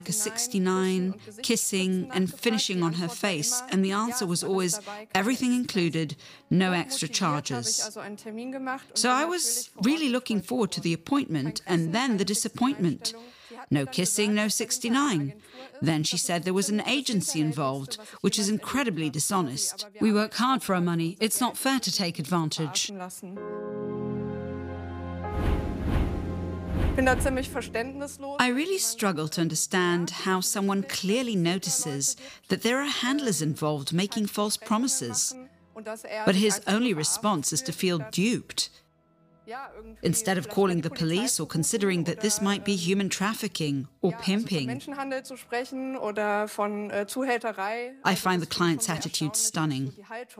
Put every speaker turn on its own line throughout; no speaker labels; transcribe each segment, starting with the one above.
a 69, kissing, and finishing on her face, and the answer was always everything included, no extra charges. So I was really looking forward to the appointment, and then the disappointment. No kissing, no 69. Then she said there was an agency involved, which is incredibly dishonest. We work hard for our money. It's not fair to take advantage. I really struggle to understand how someone clearly notices that there are handlers involved making false promises, but his only response is to feel duped. Instead of calling the police or considering that this might be human trafficking or pimping. I find the client's attitude stunning.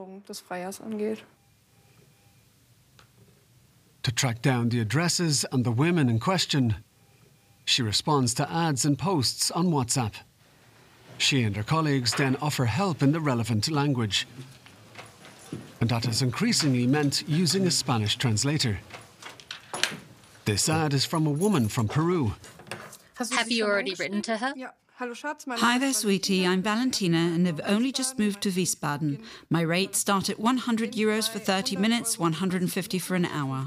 To track down the addresses and the women in question, she responds to ads and posts on WhatsApp. She and her colleagues then offer help in the relevant language. And that has increasingly meant using a Spanish translator. This ad is from a woman from Peru.
Have you already written to her?
Hi there, sweetie. I'm Valentina and have only just moved to Wiesbaden. My rates start at €100 for 30 minutes, 150 for an hour.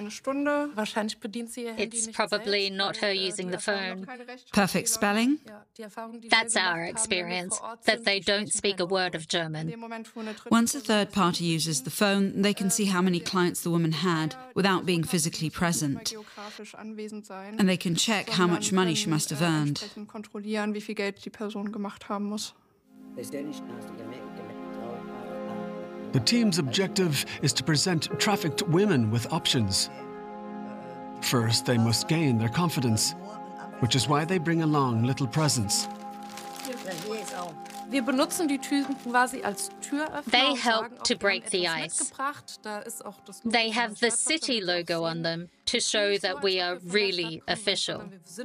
It's probably not her using the phone.
Perfect spelling?
That's our experience, that they don't speak a word of German.
Once a third party uses the phone, they can see how many clients the woman had without being physically present. And they can check how much money she must have earned.
The team's objective is to present trafficked women with options. First, they must gain their confidence, which is why they bring along little presents.
They help to break the ice. They have the city logo on them to show that we are really official.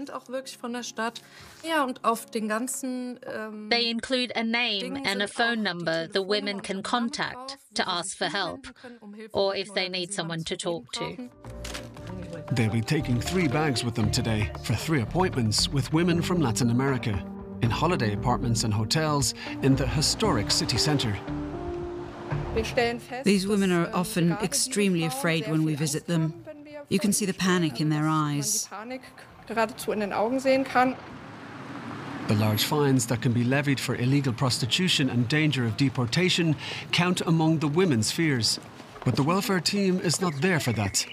They include a name and a phone number the women can contact to ask for help, or if they need someone to talk to.
They'll be taking 3 bags with them today for 3 appointments with women from Latin America, in holiday apartments and hotels in the historic city centre.
These women are often extremely afraid when we visit them. You can see the panic in their eyes.
The large fines that can be levied for illegal prostitution and danger of deportation count among the women's fears. But the welfare team is not there for that.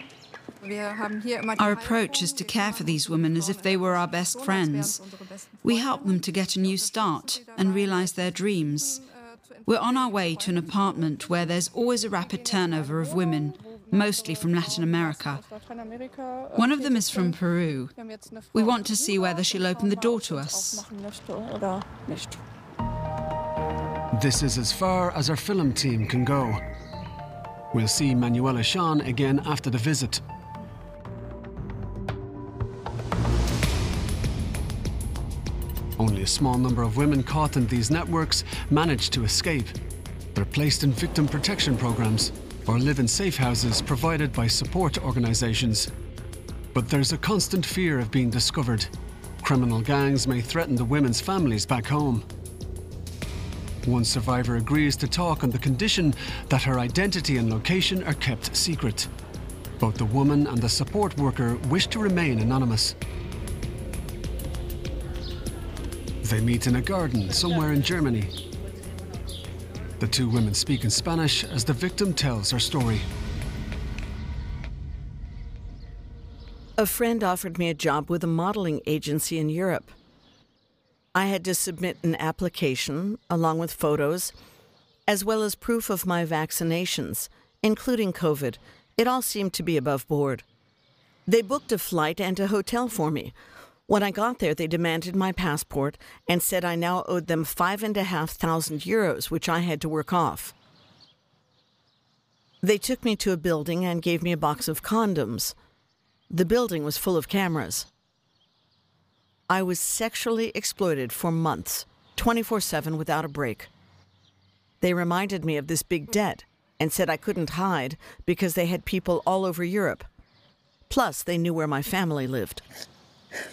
Our approach is to care for these women as if they were our best friends. We help them to get a new start and realize their dreams. We're on our way to an apartment where there's always a rapid turnover of women, mostly from Latin America. One of them is from Peru. We want to see whether she'll open the door to us.
This is as far as our film team can go. We'll see Manuela Sean again after the visit. Only a small number of women caught in these networks manage to escape. They're placed in victim protection programs or live in safe houses provided by support organizations. But there's a constant fear of being discovered. Criminal gangs may threaten the women's families back home. One survivor agrees to talk on the condition that her identity and location are kept secret. Both the woman and the support worker wish to remain anonymous. They meet in a garden somewhere in Germany. The 2 women speak in Spanish as the victim tells her story.
A friend offered me a job with a modeling agency in Europe. I had to submit an application along with photos, as well as proof of my vaccinations, including COVID. It all seemed to be above board. They booked a flight and a hotel for me. When I got there, they demanded my passport and said I now owed them €5,500, which I had to work off. They took me to a building and gave me a box of condoms. The building was full of cameras. I was sexually exploited for months, 24/7 without a break. They reminded me of this big debt and said I couldn't hide because they had people all over Europe. Plus, they knew where my family lived.